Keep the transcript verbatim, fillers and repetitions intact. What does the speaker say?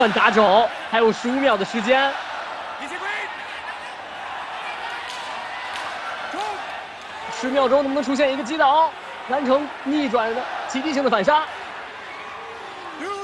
打肘，还有十五秒的时间。十秒钟能不能出现一个击倒，完成逆转的起地性的反杀？